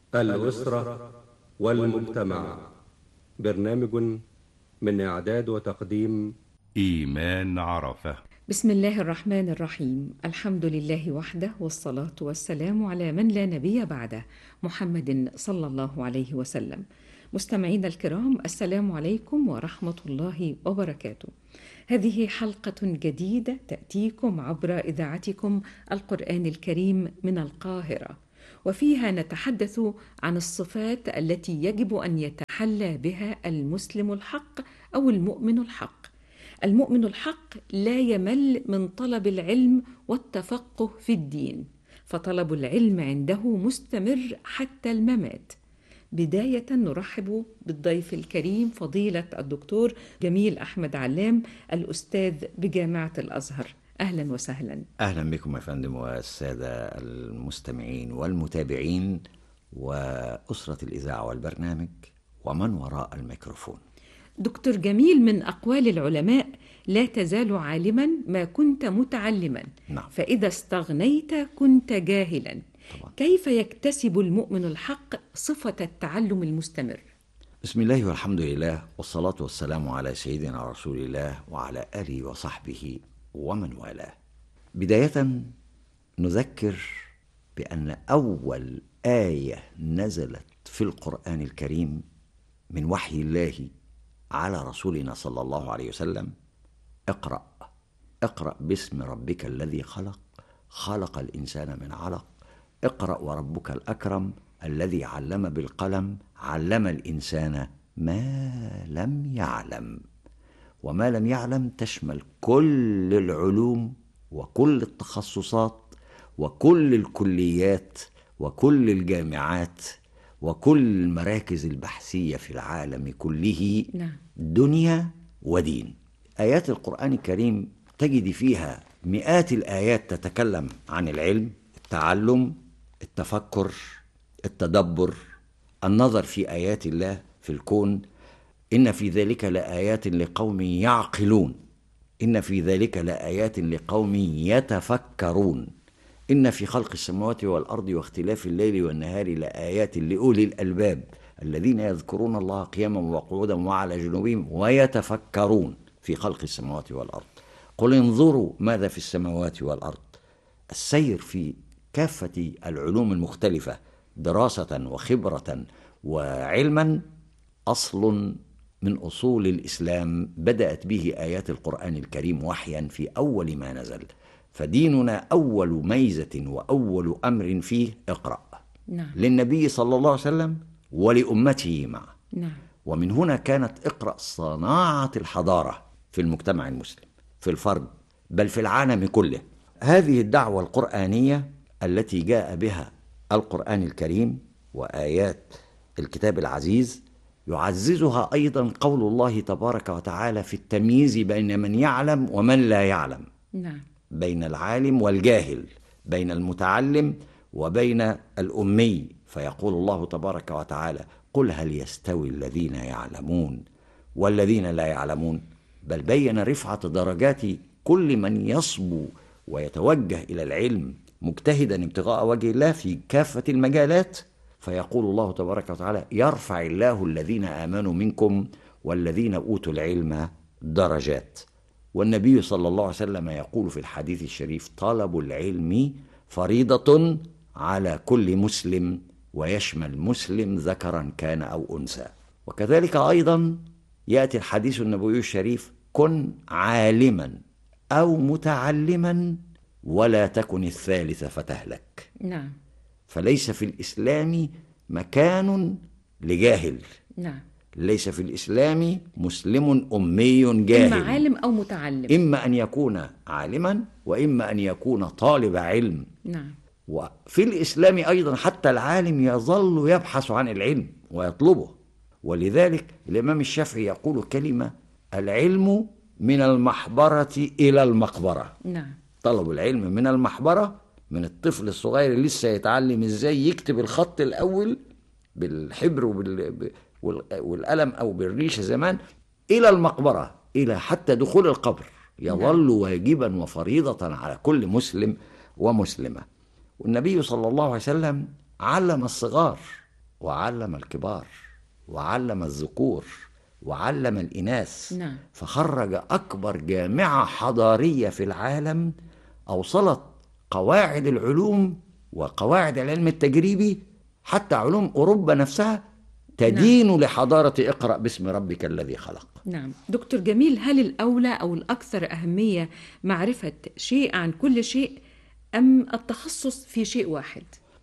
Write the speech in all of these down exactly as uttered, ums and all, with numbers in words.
الأسرة والمجتمع. برنامج من إعداد وتقديم إيمان عرفة. بسم الله الرحمن الرحيم. الحمد لله وحده، والصلاة والسلام على من لا نبي بعده، محمد صلى الله عليه وسلم. مستمعينا الكرام، السلام عليكم ورحمة الله وبركاته. هذه حلقة جديدة تأتيكم عبر إذاعتكم القرآن الكريم من القاهرة، وفيها نتحدث عن الصفات التي يجب أن يتحلى بها المسلم الحق أو المؤمن الحق. المؤمن الحق لا يمل من طلب العلم والتفقه في الدين، فطلب العلم عنده مستمر حتى الممات. بداية نرحب بالضيف الكريم فضيلة الدكتور جميل أحمد علام، الأستاذ بجامعة الأزهر. أهلا وسهلا. أهلا بكم يا فندم والسادة المستمعين والمتابعين وأسرة الإذاعة والبرنامج ومن وراء الميكروفون. دكتور جميل، من أقوال العلماء: لا تزال عالما ما كنت متعلما. نعم. فإذا استغنيت كنت جاهلا. طبعا. كيف يكتسب المؤمن الحق صفة التعلم المستمر؟ بسم الله والحمد لله والصلاة والسلام على سيدنا رسول الله وعلى آله وصحبه ومن والاه. بداية نذكر بأن أول آية نزلت في القرآن الكريم من وحي الله على رسولنا صلى الله عليه وسلم: اقرأ اقرأ باسم ربك الذي خلق خلق الإنسان من علق اقرأ وربك الأكرم الذي علم بالقلم علم الإنسان ما لم يعلم. وما لم يعلم تشمل كل العلوم وكل التخصصات وكل الكليات وكل الجامعات وكل المراكز البحثية في العالم كله. نعم. دنيا ودين. آيات القرآن الكريم تجد فيها مئات الآيات تتكلم عن العلم، التعلم، التفكر، التدبر، النظر في آيات الله في الكون. إن في ذلك لآيات لقوم يعقلون، إن في ذلك لآيات لقوم يتفكرون، إن في خلق السماوات والأرض واختلاف الليل والنهار لآيات لأولي الألباب الذين يذكرون الله قياما وقعودا وعلى جنوبهم ويتفكرون في خلق السماوات والأرض. قل انظروا ماذا في السماوات والأرض. السير في كافة العلوم المختلفة دراسة وخبرة وعلما أصل من أصول الإسلام بدأت به آيات القرآن الكريم وحيا في أول ما نزل. فديننا أول ميزة وأول أمر فيه اقرأ. نعم. للنبي صلى الله عليه وسلم ولأمته معه. نعم. ومن هنا كانت اقرأ صناعة الحضارة في المجتمع المسلم، في الفرد، بل في العالم كله. هذه الدعوة القرآنية التي جاء بها القرآن الكريم وآيات الكتاب العزيز يعززها أيضا قول الله تبارك وتعالى في التمييز بين من يعلم ومن لا يعلم. نعم. بين العالم والجاهل، بين المتعلم وبين الأمي. فيقول الله تبارك وتعالى: قل هل يستوي الذين يعلمون والذين لا يعلمون. بل بين رفعة درجات كل من يصبو ويتوجه إلى العلم مجتهدا ابتغاء وجه الله في كافة المجالات. فيقول الله تبارك وتعالى: يرفع الله الذين آمنوا منكم والذين أوتوا العلم درجات. والنبي صلى الله عليه وسلم يقول في الحديث الشريف: طلب العلم فريضة على كل مسلم، ويشمل مسلم ذكرا كان أو أنثى. وكذلك أيضا يأتي الحديث النبوي الشريف: كن عالما أو متعلما ولا تكن الثالث فتهلك. نعم. فليس في الإسلام مكان لجاهل. نعم. ليس في الإسلام مسلم أمي جاهل. إما عالم أو متعلم. إما أن يكون عالما وإما أن يكون طالب علم. نعم. وفي الإسلام أيضا حتى العالم يظل يبحث عن العلم ويطلبه. ولذلك الإمام الشافعي يقول كلمة: العلم من المحبرة إلى المقبرة. نعم. طلب العلم من المحبرة، من الطفل الصغير اللي لسه يتعلم إزاي يكتب الخط الأول بالحبر وبال... والقلم أو بالريشة زمان، إلى المقبرة، إلى حتى دخول القبر، يظل واجبا وفريضة على كل مسلم ومسلمة. والنبي صلى الله عليه وسلم علم الصغار وعلم الكبار وعلم الذكور وعلم الإناث. نعم. فخرج أكبر جامعة حضارية في العالم أوصلت قواعد العلوم وقواعد العلم التجريبي، حتى علوم أوروبا نفسها تدين نعم. لحضارة اقرأ باسم ربك الذي خلق. نعم. دكتور جميل، هل الأولى أو الأكثر أهمية معرفة شيء عن كل شيء أم التخصص في شيء واحد؟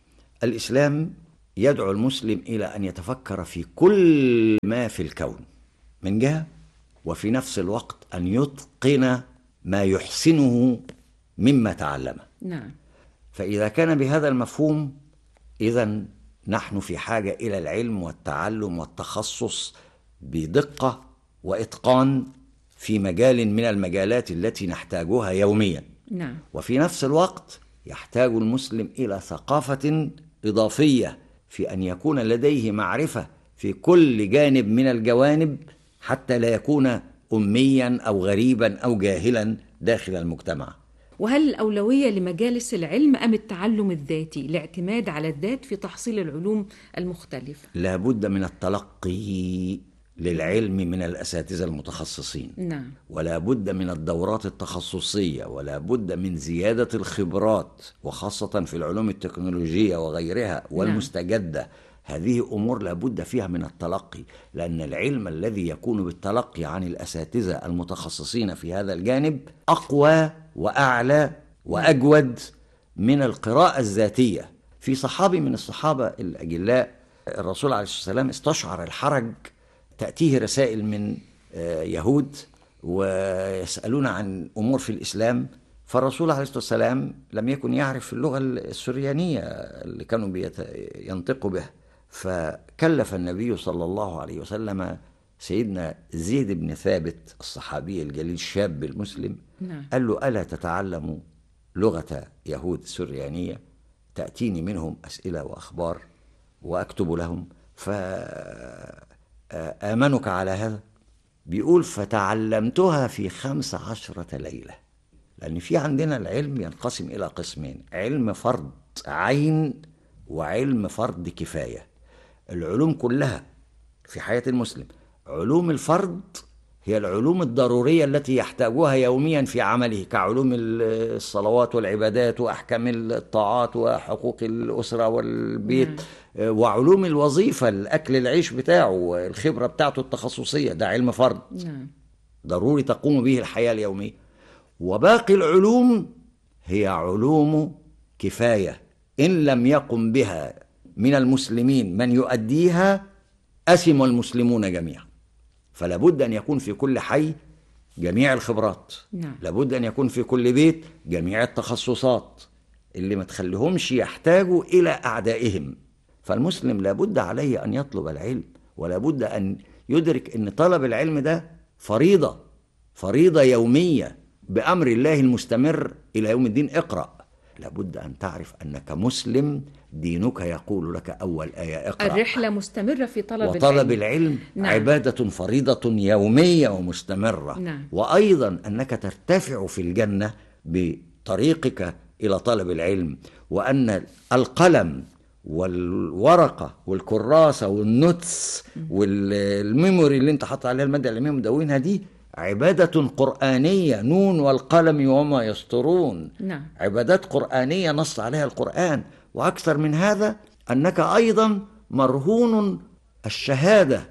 الإسلام يدعو المسلم إلى أن يتفكر في كل ما في الكون من جهة، وفي نفس الوقت أن يتقن ما يحسنه مما تعلمه. نعم. فإذا كان بهذا المفهوم، إذن نحن في حاجة إلى العلم والتعلم والتخصص بدقة وإتقان في مجال من المجالات التي نحتاجها يوميا. نعم. وفي نفس الوقت يحتاج المسلم إلى ثقافة إضافية في أن يكون لديه معرفة في كل جانب من الجوانب، حتى لا يكون أميا أو غريبا أو جاهلا داخل المجتمع. وهل الأولوية لمجالس العلم أم التعلم الذاتي، الاعتماد على الذات في تحصيل العلوم المختلفة؟ لا بد من التلقي للعلم من الأساتذة المتخصصين. نعم. ولا بد من الدورات التخصصية، ولا بد من زيادة الخبرات، وخاصة في العلوم التكنولوجية وغيرها والمستجدة. نعم. هذه أمور لا بد فيها من التلقي، لأن العلم الذي يكون بالتلقي عن الأساتذة المتخصصين في هذا الجانب أقوى وأعلى وأجود من القراءة الذاتية. في صحابي من الصحابة الأجلاء الرسول عليه الصلاة والسلام استشعر الحرج، تأتيه رسائل من يهود ويسألون عن أمور في الإسلام، فالرسول عليه الصلاة والسلام لم يكن يعرف اللغة السريانية اللي كانوا ينطقوا بها، فكلف النبي صلى الله عليه وسلم سيدنا زيد بن ثابت الصحابي الجليل الشاب المسلم. نعم. قال له: ألا تتعلم لغة يهود سريانية؟ تأتيني منهم أسئلة وأخبار وأكتب لهم، فآمنك على هذا. بيقول: فتعلمتها في خمس عشرة ليلة. لأن في عندنا العلم ينقسم إلى قسمين: علم فرض عين وعلم فرض كفاية. العلوم كلها في حياة المسلم، علوم الفرض هي العلوم الضرورية التي يحتاجها يوميا في عمله، كعلوم الصلوات والعبادات وأحكام الطاعات وحقوق الأسرة والبيت. نعم. وعلوم الوظيفة، الأكل العيش بتاعه، الخبرة بتاعته التخصصية، ده علم فرض. نعم. ضروري تقوم به الحياة اليومية. وباقي العلوم هي علوم كفاية، إن لم يقم بها من المسلمين من يؤديها أثم المسلمون جميعا. فلا بد أن يكون في كل حي جميع الخبرات. نعم. لابد أن يكون في كل بيت جميع التخصصات اللي ما تخليهمش يحتاجوا إلى أعدائهم. فالمسلم لابد عليه أن يطلب العلم، ولا بد أن يدرك أن طلب العلم ده فريضة فريضة يومية بأمر الله المستمر إلى يوم الدين. اقرأ. لابد أن تعرف أنك مسلم، دينك يقول لك أول آية: اقرأ. الرحلة مستمرة في طلب وطلب العلم, العلم نعم. عبادة فريضة يومية ومستمرة. نعم. وأيضا أنك ترتفع في الجنة بطريقك إلى طلب العلم، وأن القلم والورقة والكراسة والنوتس والميموري اللي انت حط عليها المادة العلمية مدونها دي عبادة قرآنية. نون والقلم وما يسطرون. نعم. عبادات قرآنية نص عليها القرآن. وأكثر من هذا أنك أيضا مرهون الشهادة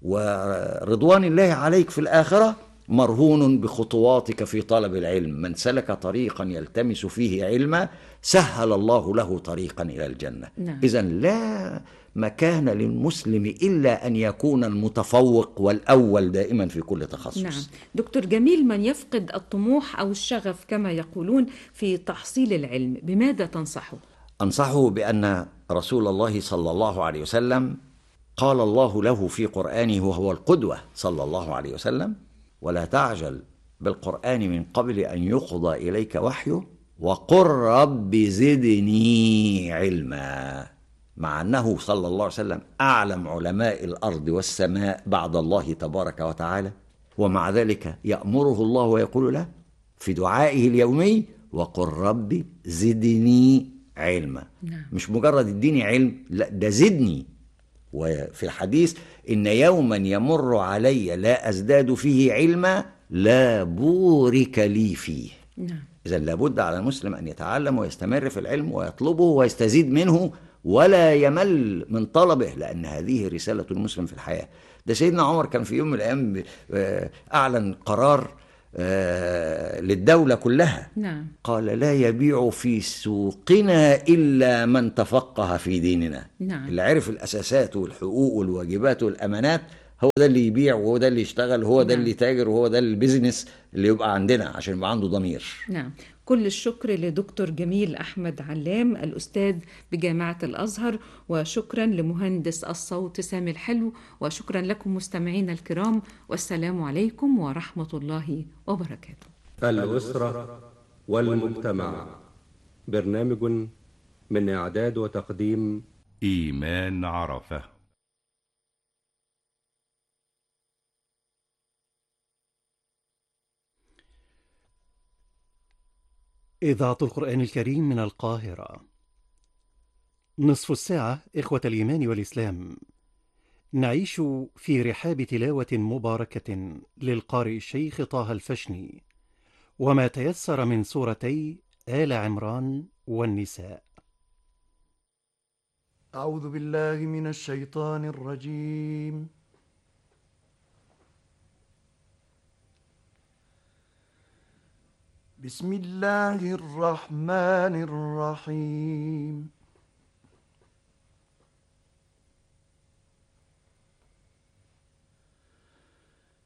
ورضوان الله عليك في الآخرة، مرهون بخطواتك في طلب العلم. من سلك طريقا يلتمس فيه علما سهل الله له طريقا إلى الجنة. نعم. إذن لا مكان للمسلم إلا أن يكون المتفوق والأول دائما في كل تخصص. نعم. دكتور جميل، من يفقد الطموح أو الشغف كما يقولون في تحصيل العلم، بماذا تنصحه؟ أنصحه بأن رسول الله صلى الله عليه وسلم قال الله له في قرآنه، وهو القدوة صلى الله عليه وسلم: ولا تعجل بالقرآن من قبل أن يقضى إليك وحيه وقل رب زدني علما. مع أنه صلى الله عليه وسلم أعلم علماء الأرض والسماء بعد الله تبارك وتعالى، ومع ذلك يأمره الله ويقول له في دعائه اليومي: وقل رب زدني علما. نعم. مش مجرد اديني علم، لا، ده زدني. وفي الحديث إن يوما يمر علي لا أزداد فيه علما لا بورك لي فيه. نعم. إذا لابد على المسلم أن يتعلم ويستمر في العلم ويطلبه ويستزيد منه ولا يمل من طلبه، لأن هذه رسالة المسلم في الحياة. ده سيدنا عمر كان في يوم من الأيام أعلن قرار للدولة كلها. نعم. قال لا يبيع في سوقنا إلا من تفقه في ديننا. نعم. اللي عرف الأساسات والحقوق والواجبات والأمانات هو ده اللي يبيع، وهو ده اللي يشتغل، وهو ده نعم. اللي تاجر، وهو ده البيزنس اللي يبقى عندنا عشان يبقى عنده ضمير. نعم. كل الشكر لدكتور جميل أحمد علام الأستاذ بجامعة الأزهر، وشكرا لمهندس الصوت سامي الحلو، وشكرا لكم مستمعينا الكرام، والسلام عليكم ورحمة الله وبركاته. الأسرة والمجتمع، برنامج من إعداد وتقديم إيمان عرفة. إذاعة القرآن الكريم من القاهرة. نصف الساعة إخوة الإيمان والإسلام، نعيش في رحاب تلاوة مباركة للقارئ الشيخ طه الفشني، وما تيسر من سورتي آل عمران والنساء. أعوذ بالله من الشيطان الرجيم. بسم الله الرحمن الرحيم.